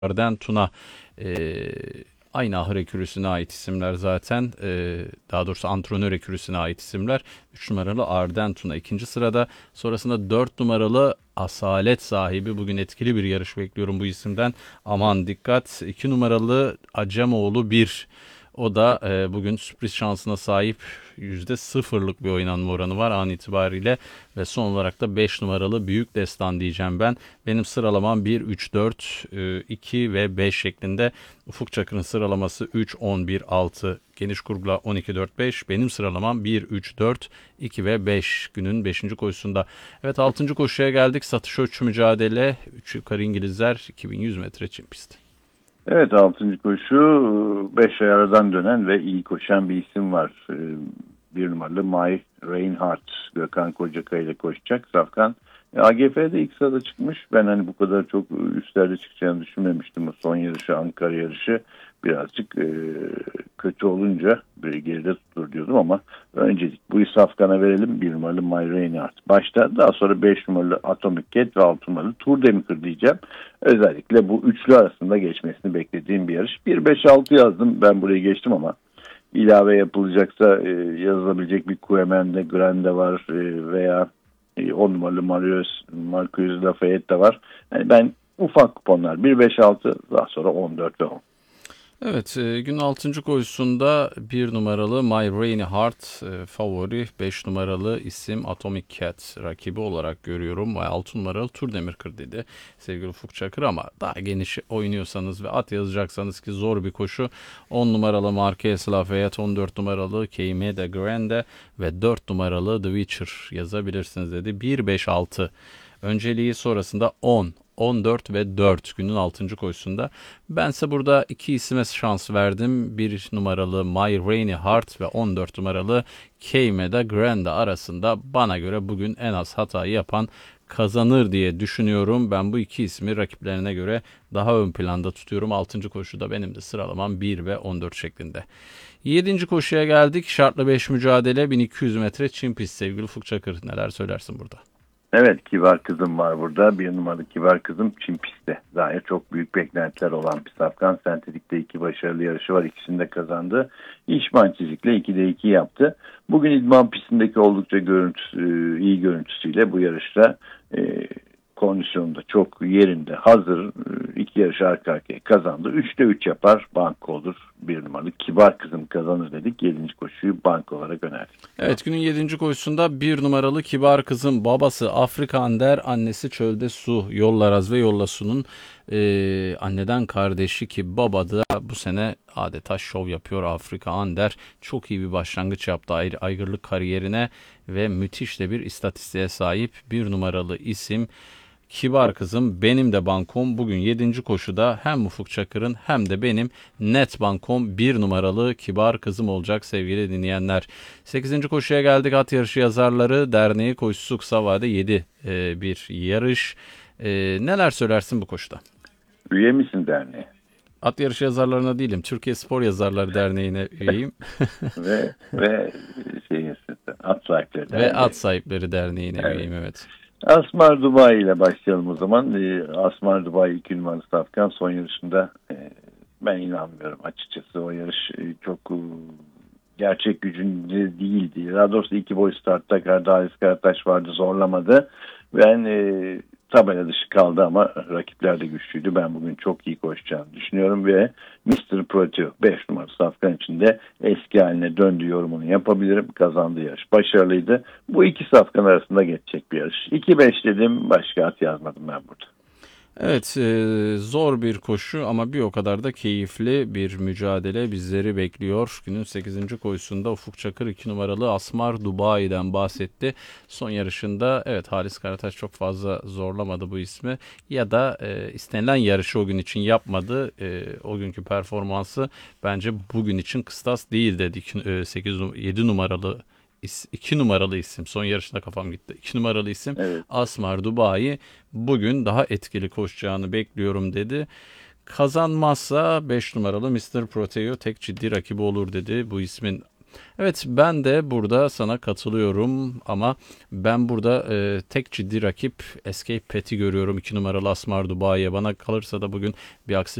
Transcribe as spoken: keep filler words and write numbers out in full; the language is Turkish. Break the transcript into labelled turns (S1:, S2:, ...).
S1: Arden Tuna e, aynı ahır ekürüsüne ait isimler zaten. E, daha doğrusu antrenör ekürüsüne ait isimler. üç numaralı Arden Tuna ikinci sırada. Sonrasında dört numaralı Asalet sahibi. Bugün etkili bir yarış bekliyorum bu isimden. Aman dikkat. iki numaralı Acemoğlu bir. O da e, bugün sürpriz şansına sahip, yüzde sıfırlık bir oynanma oranı var an itibariyle. Ve son olarak da beş numaralı Büyük Destan diyeceğim ben. Benim sıralamam bir, üç, dört, iki ve beş şeklinde. Ufuk Çakır'ın sıralaması üç, on, bir, altı. Geniş kurgula on iki, dört, beş. Benim sıralamam bir, üç, dört, iki ve beş günün beşinci koşusunda. Evet, altıncı koşuya geldik. Satış ölçü mücadele. üç yukarı İngilizler, iki bin yüz metre çim pisti.
S2: Evet, altıncı koşu beş ay aradan dönen ve iyi koşan bir isim var. Bir numaralı My Reinhardt Gökhan Kocakaya ile koşacak. Safkan A G F'de ilk sırada çıkmış. Ben hani bu kadar çok üstlerde çıkacağını düşünmemiştim. O son yarışı, Ankara yarışı birazcık e, kötü olunca böyle geride tutulur diyordum ama öncelik bu Safkan'a verelim. Bir numaralı My Reinhardt başta, daha sonra beş numaralı Atomic Cat ve altı numaralı Tour de Micr diyeceğim. Özellikle bu üçlü arasında geçmesini beklediğim bir yarış. bir beş altı yazdım, ben burayı geçtim ama ilave yapılacaksa e, yazılabilecek bir Kuemende Grande var e, veya e, on numaralı Marius, Marcus Lafayette de var. Yani ben ufak kuponlar bir beş altı, daha sonra on dört ve on.
S1: Evet, e, günün altıncı koşusunda bir numaralı My Reinhardt e, favori, beş numaralı isim Atomic Cat rakibi olarak görüyorum. Ve altı numaralı Tour de Micr dedi sevgili Ufuk Çakır, ama daha geniş oynuyorsanız ve at yazacaksanız ki zor bir koşu, on numaralı Marquez Lafayette, on dört numaralı Keime de Grande ve dört numaralı The Witcher yazabilirsiniz dedi. bir beş altı önceliği, sonrasında on, on dört ve dört günün altıncı koşusunda. Bense burada iki isime şans verdim. bir numaralı My Reinhardt ve on dört numaralı Keime de Grande arasında bana göre bugün en az hatayı yapan kazanır diye düşünüyorum. Ben bu iki ismi rakiplerine göre daha ön planda tutuyorum. altıncı koşuda benim de sıralamam bir ve on dört şeklinde. yedinci koşuya geldik. Şartlı beş mücadele, bin iki yüz metre çim pist sevgili Ufuk Çakır. Neler söylersin burada?
S2: Evet, Kibar Kızım var burada. Bir numaralı Kibar Kızım çim pistte. Dair çok büyük beklentiler olan bir safkan. Sentetik'te iki başarılı yarışı var. İkisini de kazandı. İşman Çizik'le ikide iki yaptı. Bugün idman pistindeki oldukça görüntüsü, iyi görüntüsüyle bu yarışta e, kondisyonda çok yerinde, hazır. İki yarış arka arkaya kazandı. üçte üç yapar, banko olur. Bir numaralı Kibar Kızım kazanır dedik. yedinci koşuyu banko olarak önerdik.
S1: Evet, günün yedinci koşusunda bir numaralı Kibar Kızım, babası Afrika Ander, annesi Çölde Su, Yollaraz ve Yollasu'nun e, anneden kardeşi ki baba da bu sene adeta şov yapıyor Afrika Ander. Çok iyi bir başlangıç yaptı Ay- aygırlık kariyerine ve müthiş de bir istatistiğe sahip bir numaralı isim Kibar Kızım. Benim de bankom bugün yedinci koşuda hem Ufuk Çakır'ın hem de benim net bankom bir numaralı Kibar Kızım olacak sevgili dinleyenler. sekizinci koşuya geldik. At Yarışı Yazarları Derneği koşusu kısa vade yedi e, bir yarış. E, neler söylersin bu koşuda?
S2: Üye misin derneğe?
S1: At Yarışı Yazarlarına değilim. Türkiye Spor Yazarları Derneği'ne üyeyim.
S2: ve ve şey, at sahipleri derneği.
S1: Ve At Sahipleri Derneği'ne evet. üyeyim, evet.
S2: Asmar Dubai ile başlayalım o zaman. Asmar Dubai iki numaralı safkan son yarışında ben inanmıyorum açıkçası. O yarış çok gerçek gücünde değildi. Daha doğrusu iki boy startta Kardalis Karataş vardı, zorlamadı. Ben e, tabela dışı kaldı ama rakipler de güçlüydü. Ben bugün çok iyi koşacağını düşünüyorum ve mister Proteo beş numaralı safkan içinde eski haline döndü yorumunu yapabilirim. Kazandığı yarış başarılıydı. Bu iki safkan arasında geçecek bir yarış. iki beş dedim, başka at yazmadım ben burada.
S1: Evet, e, zor bir koşu ama bir o kadar da keyifli bir mücadele bizleri bekliyor. Günün sekizinci koşusunda Ufuk Çakır iki numaralı Asmar Dubai'den bahsetti. Son yarışında evet Halis Karataş çok fazla zorlamadı bu ismi ya da e, istenilen yarışı o gün için yapmadı. E, o günkü performansı bence bugün için kıstas değil dedik. E, sekiz yedi numaralı iki numaralı isim, son yarışında kafam gitti. iki numaralı isim evet. Asmar Dubai bugün daha etkili koşacağını bekliyorum dedi. Kazanmazsa beş numaralı mister Proteo tek ciddi rakibi olur dedi. Bu ismin Evet, ben de burada sana katılıyorum ama ben burada e, tek ciddi rakip Escape Pet'i görüyorum. iki numaralı Asmar Dubai'ye. Bana kalırsa da bugün bir aksi